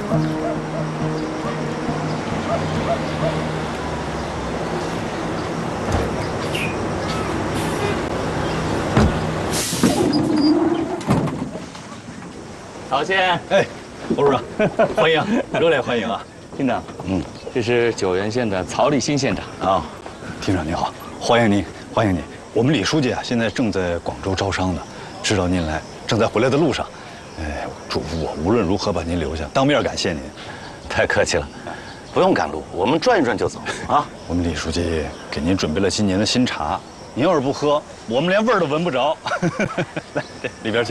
曹县， 哎，侯处长，欢迎，热烈欢迎啊！ 厅长，这是九原县的曹立新县长啊，厅长您好，欢迎您，欢迎您。我们李书记啊，现在正在广州招商呢，知道您来，正在回来的路上。嘱咐我无论如何把您留下，当面感谢您。 太客气了，不用赶路，我们转一转就走啊。 我们李书记给您准备了今年的新茶，您要是不喝，我们连味儿都闻不着。来，这里边请。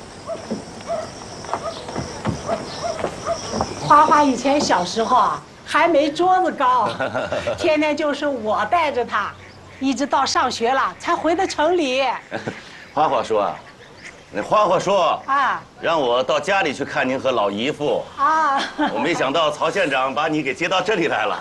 花花以前小时候啊，还没桌子高，天天就是我带着他，一直到上学了才回的城里。 花花说啊，那花花说啊， 让我到家里去看您和老姨夫啊。 我没想到曹县长把你给接到这里来了。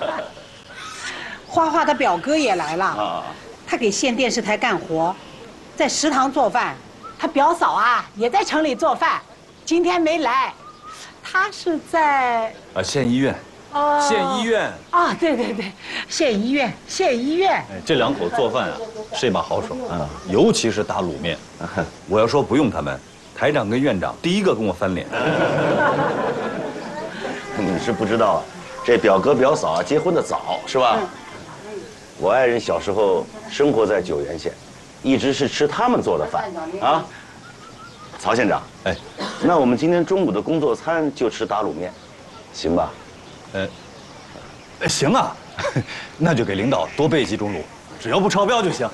花花的表哥也来了啊，他给县电视台干活，在食堂做饭。他表嫂啊也在城里做饭，今天没来。他是在县医院。县医院啊，对对对，县医院，县医院。 哎，这两口做饭啊是一把好手啊，尤其是打卤面。我要说不用他们，台长跟院长第一个跟我翻脸。 你是不知道啊，这表哥表嫂啊结婚的早是吧？我爱人小时候生活在九原县，一直是吃他们做的饭啊。曹县长，哎，那我们今天中午的工作餐就吃打卤面，行吧？ 行啊，那就给领导多备几种卤，只要不超标就行。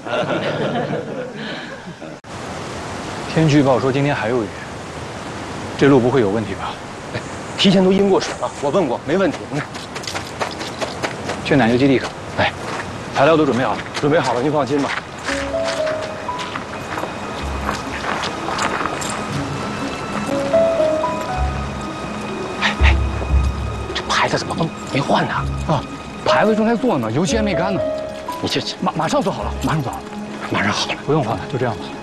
天气预报说今天还有雨，这路不会有问题吧？ 提前都阴过水了，我问过，没问题。 去奶油基地可？哎，材料都准备好了， 准备好了，您放心吧。牌子怎么没换呢？ 啊，牌子正在做呢，油漆还没干呢。 你这马上做好了，马上做好了， 马上好了， 不用换了，就这样吧。